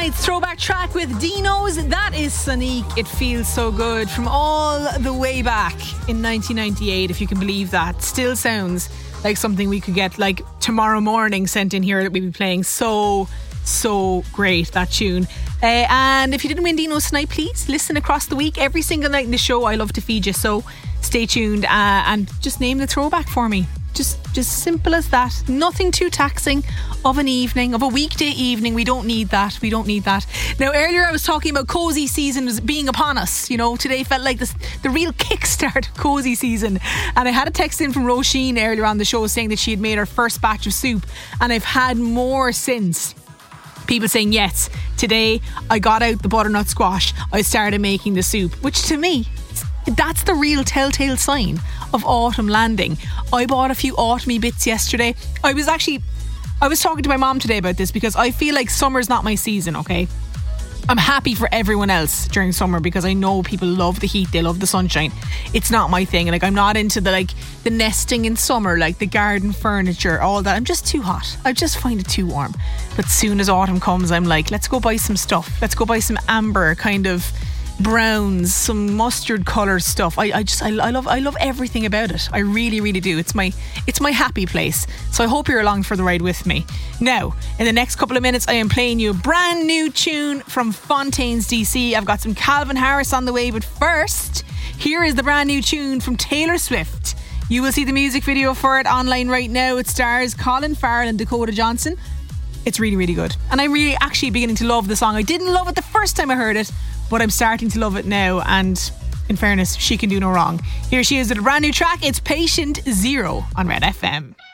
Night's throwback track with Dino's. That is Sonique. It feels so good from all the way back in 1998, if you can believe that. Still sounds like something we could get like tomorrow morning sent in here that we'd be playing. So great, that tune. And if you didn't win Dino's tonight, please listen across the week. Every single night in the show, I love to feed you. So stay tuned and just name the throwback for me. Just simple as that. Nothing too taxing of an evening, of a weekday evening. We don't need that. Now, earlier I was talking about cozy season being upon us. You know, today felt like the real kickstart of cozy season. And I had a text in from Roisin earlier on the show saying that she had made her first batch of soup. And I've had more since. People saying, yes, today I got out the butternut squash. I started making the soup, which to me, that's the real telltale sign of autumn landing. I bought a few autumny bits yesterday. I was talking to my mom today about this because I feel like summer's not my season, okay? I'm happy for everyone else during summer because I know people love the heat, they love the sunshine. It's not my thing. Like, I'm not into the nesting in summer, like the garden furniture, all that. I'm just too hot. I just find it too warm. But soon as autumn comes, I'm like, let's go buy some stuff. Let's go buy some amber kind of browns, some mustard colour stuff. I love everything about it. I really do. It's my happy place. So I hope you're along for the ride with me. Now, in the next couple of minutes, I am playing you a brand new tune from Fontaines DC. I've got some Calvin Harris on the way, but first, here is the brand new tune from Taylor Swift. You will see the music video for it online right now. It stars Colin Farrell and Dakota Johnson. It's really good. And I'm really actually beginning to love the song. I didn't love it the first time I heard it, but I'm starting to love it now, and in fairness, she can do no wrong. Here she is with a brand new track. It's Patient Zero on Red FM.